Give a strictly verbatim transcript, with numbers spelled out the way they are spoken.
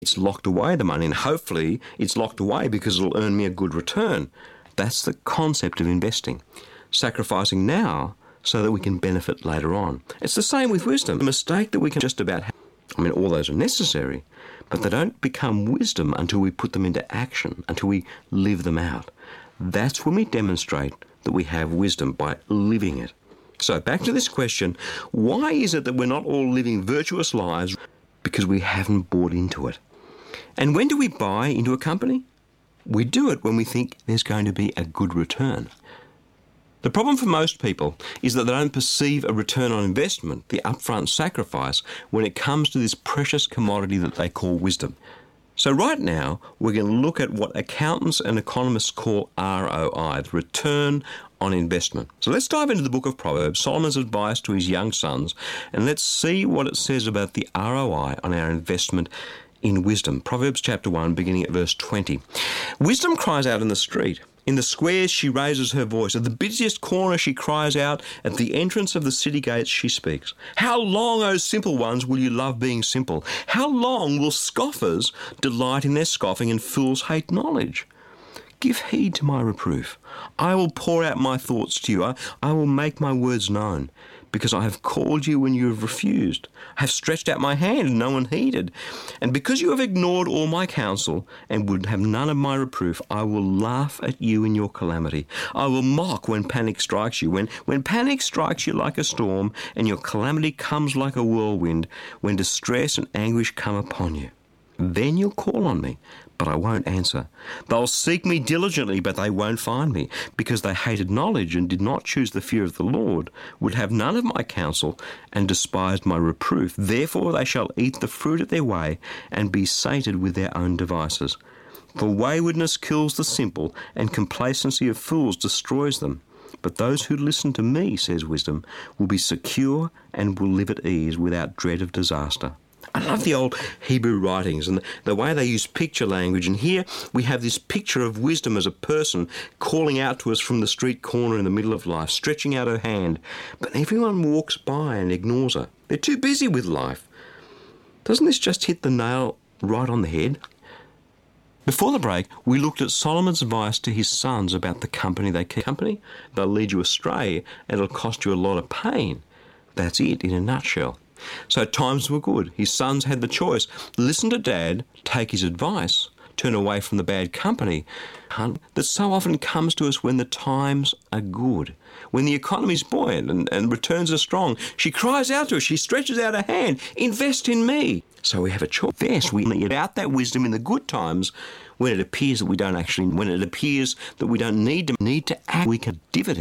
It's locked away, the money, and hopefully it's locked away because it'll earn me a good return. That's the concept of investing. Sacrificing now so that we can benefit later on. It's the same with wisdom. The mistake that we can just about have, I mean, all those are necessary, but they don't become wisdom until we put them into action, until we live them out. That's when we demonstrate that we have wisdom, by living it. So back to this question, why is it that we're not all living virtuous lives? Because we haven't bought into it. And when do we buy into a company? We do it when we think there's going to be a good return. The problem for most people is that they don't perceive a return on investment, the upfront sacrifice, when it comes to this precious commodity that they call wisdom. So right now, we're going to look at what accountants and economists call R O I, the return on investment. So let's dive into the book of Proverbs, Solomon's advice to his young sons, and let's see what it says about the R O I on our investment in wisdom. Proverbs chapter one, beginning at verse twenty. Wisdom cries out in the street. In the squares she raises her voice. At the busiest corner she cries out. At the entrance of the city gates she speaks. How long, O simple ones, will you love being simple? How long will scoffers delight in their scoffing and fools hate knowledge? Give heed to my reproof. I will pour out my thoughts to you. I, I will make my words known, because I have called you when you have refused. I have stretched out my hand and no one heeded. And because you have ignored all my counsel and would have none of my reproof, I will laugh at you in your calamity. I will mock when panic strikes you. When, when panic strikes you like a storm and your calamity comes like a whirlwind, when distress and anguish come upon you. Then you'll call on me, but I won't answer. They'll seek me diligently, but they won't find me, because they hated knowledge and did not choose the fear of the Lord, would have none of my counsel, and despised my reproof. Therefore they shall eat the fruit of their way, and be sated with their own devices. For waywardness kills the simple, and complacency of fools destroys them. But those who listen to me, says wisdom, will be secure and will live at ease without dread of disaster. I love the old Hebrew writings and the way they use picture language. And here we have this picture of wisdom as a person calling out to us from the street corner in the middle of life, stretching out her hand. But everyone walks by and ignores her. They're too busy with life. Doesn't this just hit the nail right on the head? Before the break, we looked at Solomon's advice to his sons about the company they keep. Company, they'll lead you astray and it'll cost you a lot of pain. That's it in a nutshell. So times were good. His sons had the choice. Listen to Dad, take his advice, turn away from the bad company that so often comes to us when the times are good, when the economy's buoyant and, and returns are strong. She cries out to us. She stretches out her hand. Invest in me. So we have a choice. Yes, we need out that wisdom in the good times when it appears that we don't actually, when it appears that we don't need to, need to act, we can dividend.